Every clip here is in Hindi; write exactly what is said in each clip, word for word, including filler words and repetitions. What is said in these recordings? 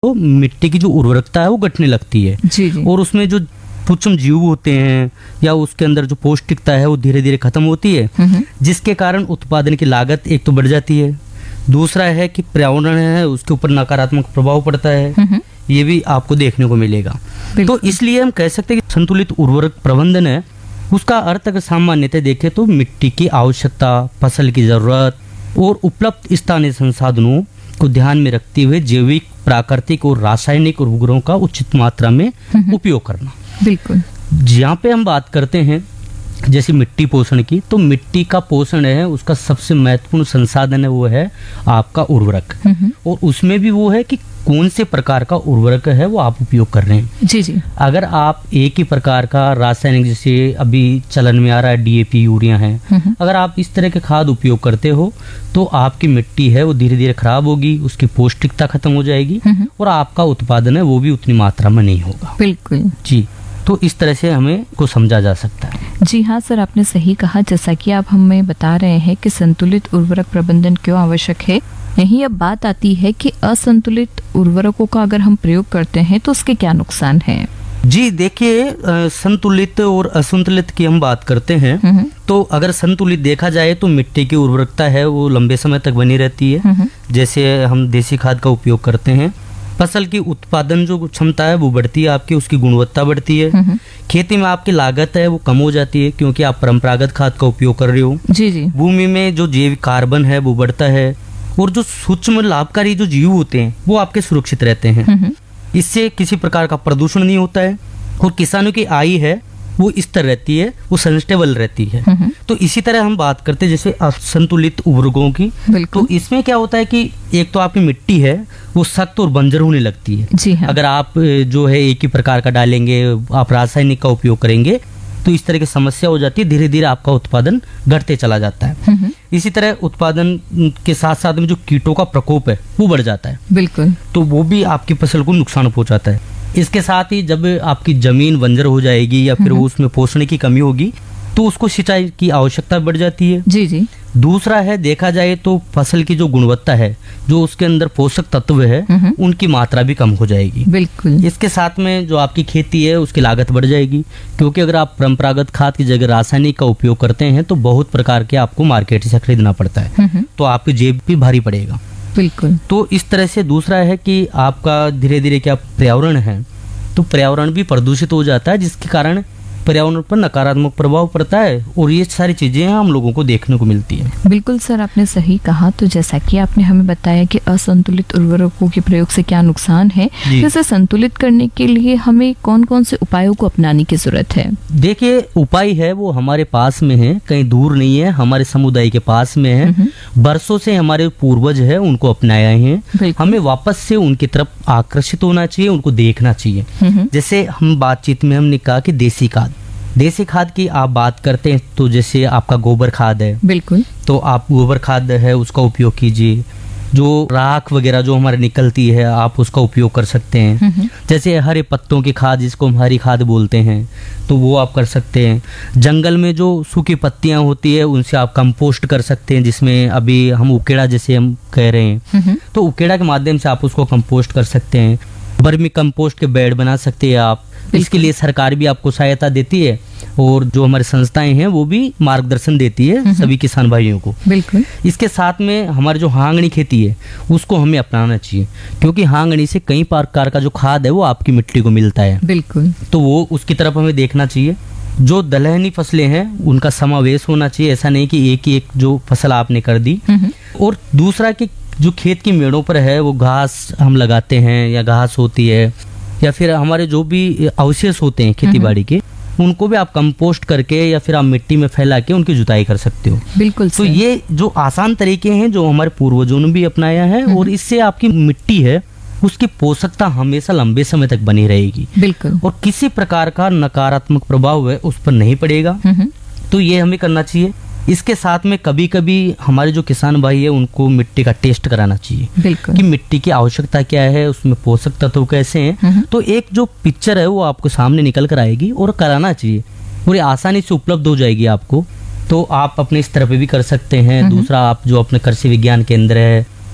तो मिट्टी की जो उर्वरकता है वो घटने लगती है। जी जी। और उसमें जो सूक्ष्म जीव होते हैं या उसके अंदर जो पौष्टिकता है वो धीरे धीरे खत्म होती है, जिसके कारण उत्पादन की लागत एक तो बढ़ जाती है, दूसरा है कि पर्यावरण है उसके ऊपर नकारात्मक प्रभाव पड़ता है, ये भी आपको देखने को मिलेगा। तो इसलिए हम कह सकते हैं कि संतुलित उर्वरक प्रबंधन है, उसका अर्थ अगर सामान्यतः देखें तो मिट्टी की आवश्यकता, फसल की जरूरत और उपलब्ध स्थानीय संसाधनों को ध्यान में रखते हुए जैविक, प्राकृतिक और रासायनिक उर्वरकों का उचित मात्रा में उपयोग करना। बिल्कुल। जहाँ पे हम बात करते हैं जैसे मिट्टी पोषण की, तो मिट्टी का पोषण है उसका सबसे महत्वपूर्ण संसाधन है वो है आपका उर्वरक, और उसमें भी वो है कि कौन से प्रकार का उर्वरक है वो आप उपयोग कर रहे हैं। जी जी। अगर आप एक ही प्रकार का रासायनिक, जैसे अभी चलन में आ रहा है डीएपी, यूरिया है, अगर आप इस तरह के खाद उपयोग करते हो तो आपकी मिट्टी है वो धीरे धीरे खराब होगी, उसकी पौष्टिकता खत्म हो जाएगी और आपका उत्पादन है वो भी उतनी मात्रा में नहीं होगा। बिल्कुल जी। तो इस तरह से हमें को समझा जा सकता है। जी हाँ सर, आपने सही कहा। जैसा कि आप हमें बता रहे हैं कि संतुलित उर्वरक प्रबंधन क्यों आवश्यक है, यही अब बात आती है कि असंतुलित उर्वरकों का अगर हम प्रयोग करते हैं तो उसके क्या नुकसान हैं। जी देखिए, संतुलित और असंतुलित की हम बात करते हैं तो अगर संतुलित देखा जाए तो मिट्टी की उर्वरकता है वो लंबे समय तक बनी रहती है। जैसे हम देसी खाद का उपयोग करते हैं, फसल की उत्पादन जो क्षमता है वो बढ़ती है आपकी, उसकी गुणवत्ता बढ़ती है, खेती में आपकी लागत है वो कम हो जाती है क्योंकि आप परंपरागत खाद का उपयोग कर रहे हो। जी जी। भूमि में जो जैविक कार्बन है वो बढ़ता है और जो सूक्ष्म लाभकारी जो जीव होते हैं वो आपके सुरक्षित रहते हैं। इससे किसी प्रकार का प्रदूषण नहीं होता है और किसानों की आय है वो स्थिर रहती है, वो सस्टेनेबल रहती है। तो इसी तरह हम बात करते हैं जैसे असंतुलित उर्वरकों की, तो इसमें क्या होता है कि एक तो आपकी मिट्टी है वो सख्त और बंजर होने लगती है। जी हाँ। अगर आप जो है एक ही प्रकार का डालेंगे, आप रासायनिक का उपयोग करेंगे तो इस तरह की समस्या हो जाती है, धीरे धीरे आपका उत्पादन घटते चला जाता है। इसी तरह उत्पादन के साथ साथ में जो कीटों का प्रकोप है वो बढ़ जाता है। बिल्कुल। तो वो भी आपकी फसल को नुकसान पहुंचाता है। इसके साथ ही जब आपकी जमीन बंजर हो जाएगी या फिर उसमें पोषण की कमी होगी तो उसको सिंचाई की आवश्यकता बढ़ जाती है। जी जी। दूसरा है देखा जाए तो फसल की जो गुणवत्ता है, जो उसके अंदर पोषक तत्व है उनकी मात्रा भी कम हो जाएगी। बिल्कुल। इसके साथ में जो आपकी खेती है उसकी लागत बढ़ जाएगी क्योंकि अगर आप परंपरागत खाद की जगह रासायनिक का उपयोग करते हैं तो बहुत प्रकार के आपको मार्केट से खरीदना पड़ता है, तो आपकी जेब भी भारी पड़ेगा। बिल्कुल। तो इस तरह से दूसरा है कि आपका धीरे धीरे क्या पर्यावरण है तो पर्यावरण भी प्रदूषित हो जाता है, जिसके कारण पर्यावरण पर नकारात्मक प्रभाव पड़ता है और ये सारी चीजें हम लोगों को देखने को मिलती है। बिल्कुल सर, आपने सही कहा। तो जैसा कि आपने हमें बताया कि असंतुलित उर्वरकों के प्रयोग से क्या नुकसान है, तो इसे संतुलित करने के लिए हमें कौन कौन से उपायों को अपनाने की जरूरत है। देखिए, उपाय है वो हमारे पास में है, कहीं दूर नहीं है, हमारे समुदाय के पास में है। बरसों से हमारे पूर्वज है उनको अपनाया है, हमें वापस से उनकी तरफ आकर्षित होना चाहिए, उनको देखना चाहिए। जैसे हम बातचीत में हमने कहा कि देसी खाद, देसी खाद की आप बात करते हैं तो जैसे आपका गोबर खाद है, बिल्कुल, तो आप गोबर खाद है उसका उपयोग कीजिए। जो राख वगैरह जो हमारे निकलती है आप उसका उपयोग कर सकते हैं। जैसे हरे पत्तों की खाद जिसको हम हरी खाद बोलते हैं तो वो आप कर सकते हैं। जंगल में जो सूखी पत्तियां होती है उनसे आप कंपोस्ट कर सकते हैं, जिसमें अभी हम उकेड़ा जैसे हम कह रहे हैं तो उकेड़ा के माध्यम से आप उसको कंपोस्ट कर सकते हैं। वर्मी कंपोस्ट के बेड बना सकते हैं आप, इसके लिए सरकार भी आपको सहायता देती है और जो हमारी संस्थाएं हैं वो भी मार्गदर्शन देती है सभी किसान भाइयों को। बिल्कुल। इसके साथ में हमारी जो हांगनी खेती है उसको हमें अपनाना चाहिए क्योंकि हांगनी से कई प्रकार का जो खाद है वो आपकी मिट्टी को मिलता है। बिल्कुल। तो वो उसकी तरफ हमें देखना चाहिए। जो दलहनी फसलें हैं उनका समावेश होना चाहिए, ऐसा नहीं कि एक ही एक जो फसल आपने कर दी। और दूसरा कि जो खेत की मेड़ों पर है वो घास हम लगाते हैं या घास होती है या फिर हमारे जो भी अवशेष होते हैं खेती बाड़ी के उनको भी आप कंपोस्ट करके या फिर आप मिट्टी में फैला के उनकी जुताई कर सकते हो। बिल्कुल। तो ये जो आसान तरीके हैं जो हमारे पूर्वजों ने भी अपनाया है और इससे आपकी मिट्टी है उसकी पोषकता हमेशा लंबे समय तक बनी रहेगी। बिल्कुल। और किसी प्रकार का नकारात्मक प्रभाव है उस पर नहीं पड़ेगा। तो ये हमें करना चाहिए। इसके साथ में कभी कभी हमारे जो किसान भाई है उनको मिट्टी का टेस्ट कराना चाहिए। बिल्कुल। कि मिट्टी की आवश्यकता क्या है, उसमें पोषक तत्व कैसे हैं। तो एक जो पिक्चर है वो आपको सामने निकल कर आएगी और कराना चाहिए और ये आसानी से उपलब्ध हो जाएगी आपको। तो आप अपने इस तरह पे भी कर सकते हैं। दूसरा, आप जो अपने कृषि विज्ञान केंद्र है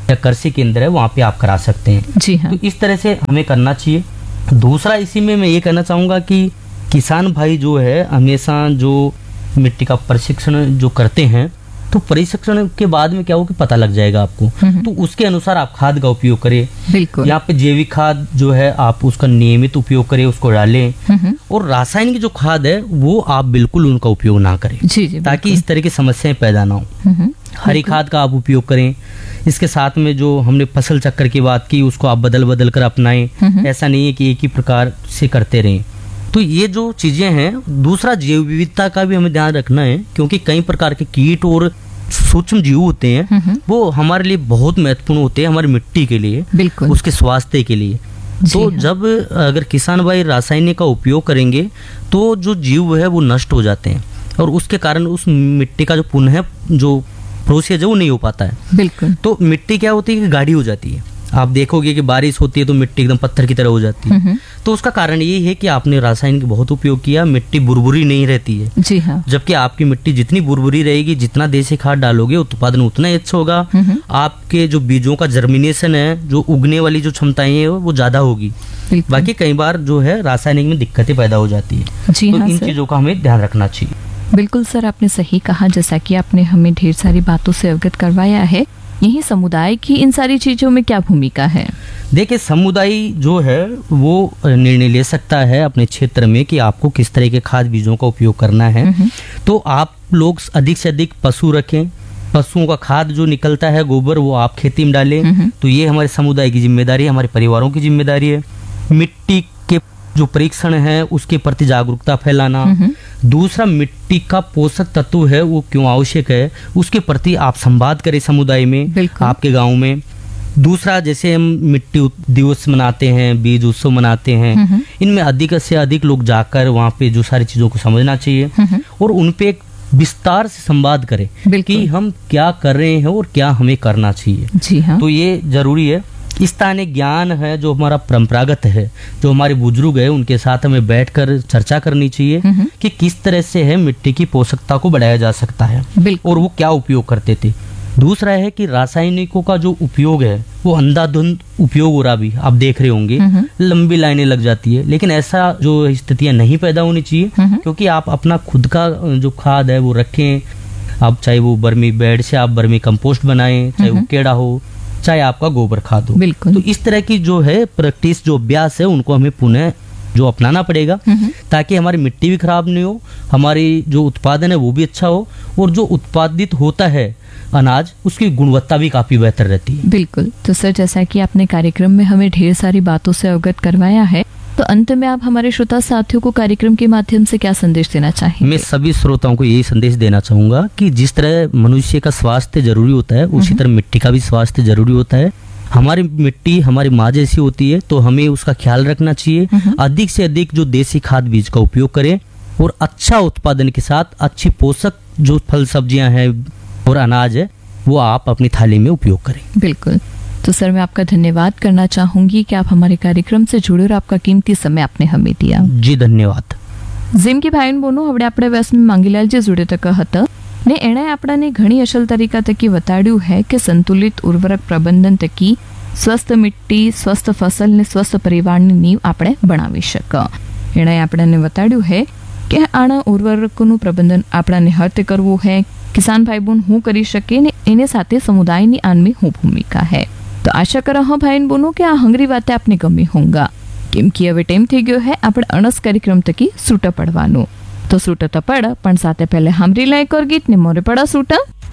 या कृषि केंद्र है वहाँ पे आप करा सकते हैं। जी हाँ। तो इस तरह से हमें करना चाहिए। दूसरा इसी में मैं ये कहना चाहूँगा कि किसान भाई जो है हमेशा जो मिट्टी का प्रशिक्षण जो करते हैं तो प्रशिक्षण के बाद में क्या हो कि पता लग जाएगा आपको, तो उसके अनुसार आप खाद का उपयोग करें। बिल्कुल। यहाँ पे जैविक खाद जो है आप उसका नियमित उपयोग करें, उसको डालें, और रासायनिक जो खाद है वो आप बिल्कुल उनका उपयोग ना करें। जी जी, ताकि इस तरह की समस्याएं पैदा ना हो। हरी खाद का आप उपयोग करें। इसके साथ में जो हमने फसल चक्र की बात की उसको आप बदल बदल कर अपनाएं। ऐसा नहीं है कि एक ही प्रकार से करते रहें। तो ये जो चीजें हैं। दूसरा, जैव विविधता का भी हमें ध्यान रखना है, क्योंकि कई प्रकार के कीट और सूक्ष्म जीव होते हैं, वो हमारे लिए बहुत महत्वपूर्ण होते हैं, हमारी मिट्टी के लिए, बिल्कुल, उसके स्वास्थ्य के लिए। तो जब अगर किसान भाई रासायनिक का उपयोग करेंगे तो जो जीव है वो नष्ट हो जाते हैं, और उसके कारण उस मिट्टी का जो पुनः जो प्रोसेस है वो नहीं हो पाता है। बिल्कुल। तो मिट्टी क्या होती है कि गाढ़ी हो जाती है। आप देखोगे कि बारिश होती है तो मिट्टी एकदम पत्थर की तरह हो जाती है। तो उसका कारण ये है कि आपने रासायनिक बहुत उपयोग किया, मिट्टी बुरबुरी नहीं रहती है। जी हाँ। जबकि आपकी मिट्टी जितनी बुरबुरी रहेगी, जितना देसी खाद डालोगे उत्पादन उतना ही अच्छा होगा। आपके जो बीजों का जर्मिनेशन है, जो उगने वाली जो क्षमताएं हैं वो ज्यादा होगी। बाकी कई बार जो है रासायनिक में दिक्कतें पैदा हो जाती है। जी तो हाँ, इन चीजों का हमें ध्यान रखना चाहिए। बिल्कुल सर, आपने सही कहा। जैसा कि आपने हमें ढेर सारी बातों से अवगत करवाया है, यही समुदाय की इन सारी चीजों में क्या भूमिका है? देखिए, समुदाय जो है वो निर्णय ले सकता है अपने क्षेत्र में कि आपको किस तरह के खाद बीजों का उपयोग करना है। तो आप लोग अधिक से अधिक पशु रखें। पशुओं का खाद जो निकलता है गोबर, वो आप खेती में डालें। तो ये हमारे समुदाय की जिम्मेदारी है, हमारे परिवारों की जिम्मेदारी है। मिट्टी के जो परीक्षण है उसके प्रति जागरूकता फैलाना। दूसरा, मिट्टी का पोषक तत्व है वो क्यों आवश्यक है उसके प्रति आप संवाद करें समुदाय में, आपके गांव में। दूसरा, जैसे हम मिट्टी दिवस मनाते हैं, बीज उत्सव मनाते हैं, इनमें अधिक से अधिक लोग जाकर वहाँ पे जो सारी चीजों को समझना चाहिए और उन पे एक विस्तार से संवाद करें कि हम क्या कर रहे हैं और क्या हमें करना चाहिए। जी हाँ। तो ये जरूरी है। स्थानीय ज्ञान है जो हमारा परंपरागत है, जो हमारे बुजुर्ग है, उनके साथ हमें बैठकर चर्चा करनी चाहिए कि किस तरह से है मिट्टी की पोषकता को बढ़ाया जा सकता है और वो क्या उपयोग करते थे। दूसरा है कि रासायनिकों का जो उपयोग है वो अंधाधुंध उपयोग हो रहा, भी आप देख रहे होंगे, लंबी लाइनें लग जाती है। लेकिन ऐसा जो स्थितियां नहीं पैदा होनी चाहिए, क्योंकि आप अपना खुद का जो खाद है वो रखें। आप चाहे वो बर्मी बेड से आप बर्मी कंपोस्ट बनाएं, चाहे वो केड़ा हो, चाहे आपका गोबर खाद हो। तो इस तरह की जो है प्रैक्टिस, जो अभ्यास है, उनको हमें पुनः जो अपनाना पड़ेगा ताकि हमारी मिट्टी भी खराब नहीं हो, हमारी जो उत्पादन है वो भी अच्छा हो, और जो उत्पादित होता है अनाज उसकी गुणवत्ता भी काफी बेहतर रहती है। बिल्कुल। तो सर, जैसा कि आपने कार्यक्रम में हमें ढेर सारी बातों से अवगत करवाया है, तो अंत में आप हमारे श्रोता साथियों को कार्यक्रम के माध्यम से क्या संदेश देना चाहेंगे? मैं सभी श्रोताओं को यही संदेश देना चाहूंगा कि जिस तरह मनुष्य का स्वास्थ्य जरूरी होता है, उसी तरह मिट्टी का भी स्वास्थ्य जरूरी होता है। हमारी मिट्टी हमारी माँ जैसी होती है, तो हमें उसका ख्याल रखना चाहिए। अधिक से अधिक जो देसी खाद बीज का उपयोग करें और अच्छा उत्पादन के साथ अच्छी पोषक जो फल सब्जियां हैं और अनाज है वो आप अपनी थाली में उपयोग करें। बिल्कुल। तो सर, मैं आपका धन्यवाद करना चाहूंगी कि आप हमारे कार्यक्रम से जुड़े और आपका कीमती समय आपने हमें दिया। जी धन्यवाद। જેમ કે ભાઈ બોનો હવે આપણે વ્યાસમાં માંગીલાલજી જોડે તક હતા ને એણે આપણાને ઘણી અસલ તરીકા તકી બતાડ્યું है કે સંતુલિત ઉર્વરક પ્રબંધન તકી સ્વસ્થ મિટ્ટી, સ્વસ્થ ફસલ ને સ્વસ્થ પરિવારની નીવ આપણે બનાવી શક। એણે આપણાને બતાડ્યું है કે આના ઉર્વરકોનું પ્રબંધન આપણાને હતે કરવું है, કિસાન ભાઈ બોન હું કરી શકે ને એને સાથે સમુદાયની આનમી હું ભૂમિકા है। તો આશા કરા હા ભાઈ બોનો કે આ હંગરી વાતે આપને ગમી હોંગા, કેમ કે હવે ટાઈમ થઈ ગયો है આપણે અણસ કાર્યક્રમ તકી સૂટા પડવાનું। તો સૂટા તો પડ પણ સાથે પહેલે હામરી લાયક ઓર ગીત ને મોરે પડા સૂટા।